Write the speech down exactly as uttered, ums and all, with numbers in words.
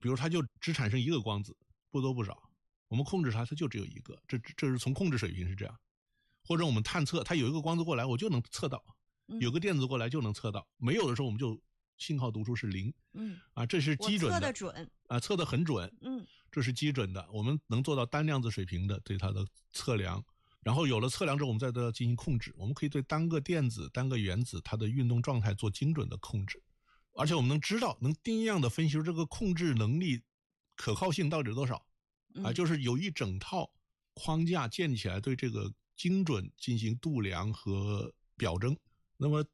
比如它就只产生一个光子，不多不少，我们控制它，它就只有一个，这这是从控制水平是这样。或者我们探测，它有一个光子过来，我就能测到，有个电子过来就能测到，没有的时候我们就信号读出是零。 嗯， 啊，这是基准的， 我测得准啊，测得很准。 嗯， 这是基准的，我们能做到单量子水平的对它的测量。然后有了测量之后，我们再对它进行控制，我们可以对单个电子、单个原子它的运动状态做精准的控制，而且我们能知道，能定样的分析出这个控制能力可靠性到底是多少。啊，就是有一整套框架建起来，对这个精准进行度量和表征。那么